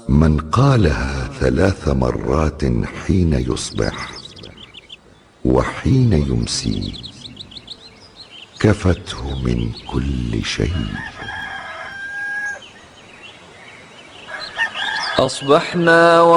من قالها 3 مرات حين يصبح وحين يمسي كفته من كل شيء. أصبحنا